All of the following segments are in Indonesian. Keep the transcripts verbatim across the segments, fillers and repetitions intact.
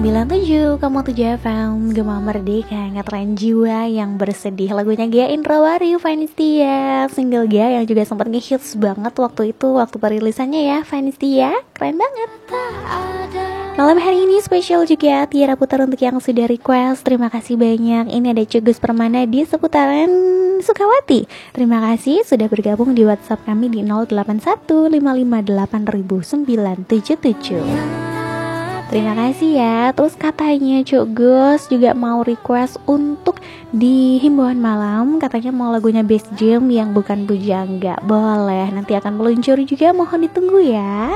sembilan tujuh koma tujuh F M, Gema Merdeka, ngetren jiwa yang bersedih. Lagunya Gia Indrawari, Vanistia, single Gia yang juga sempat nge-hits banget waktu itu, waktu perilisannya ya. Vanistia, keren banget. Malam hari ini spesial juga Tiara Putar untuk yang sudah request. Terima kasih banyak. Ini ada Cugus Permana di seputaran Sukawati. Terima kasih sudah bergabung di WhatsApp kami di nol delapan satu lima lima delapan sembilan tujuh tujuh. Terima kasih ya. Terus katanya Cuk Gus juga mau request untuk di himbauan malam. Katanya mau lagunya Best Jam yang bukan Bujangga. Boleh, nanti akan meluncur juga, mohon ditunggu ya.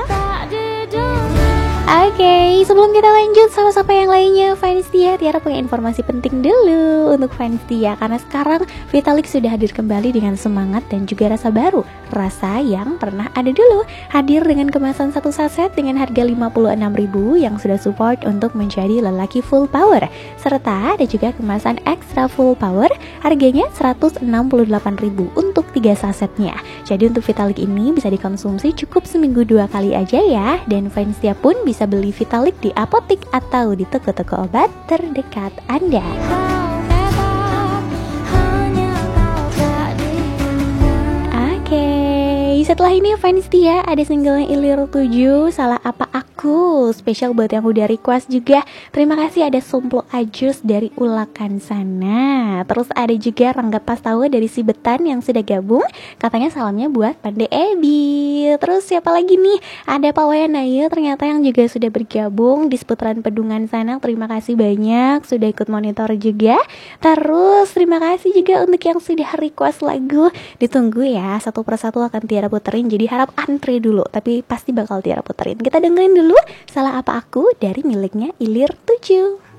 Oke, okay, sebelum kita lanjut sama siapa yang lainnya, Vanistia, Tiara punya informasi penting dulu untuk Vanistia. Karena sekarang Vitalik sudah hadir kembali dengan semangat dan juga rasa baru. Rasa yang pernah ada dulu. Hadir dengan kemasan satu saset dengan harga lima puluh enam ribu yang sudah support untuk menjadi lelaki full power. Serta ada juga kemasan extra full power, harganya seratus enam puluh delapan ribu untuk tiga sasetnya. Jadi untuk Vitalik ini bisa dikonsumsi cukup seminggu dua kali aja ya. Dan Vanistia pun bisa bisa beli Vitalik di apotik atau di toko-toko obat terdekat Anda. Oke, setelah ini Vanistia ada singlenya Ilir tujuh, Salah Apa Aku, spesial buat yang udah request juga. Terima kasih ada Sumplo Ajus dari Ulakan sana. Terus ada juga Rangga Pastawa dari Sibetan yang sudah gabung. Katanya salamnya buat Pande Ebi. Terus siapa lagi nih? Ada Pak Wayanaya ternyata yang juga sudah bergabung di seputaran Pedungan sana. Terima kasih banyak sudah ikut monitor juga. Terus terima kasih juga untuk yang sudah request lagu. Ditunggu ya, satu persatu akan Tiara puterin. Jadi harap antri dulu, tapi pasti bakal Tiara puterin. Kita dengerin dulu Salah Apa Aku dari miliknya Ilir tujuh.